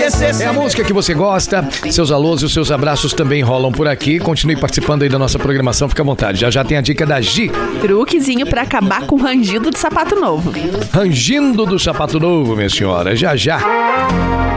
É a música que você gosta. Seus alôs e os seus abraços também rolam por aqui. Continue participando aí da nossa programação, fica à vontade. Já tem a dica da Gi. Truquezinho pra acabar com o rangido de sapato novo. Rangindo do sapato novo, minha senhora. Já.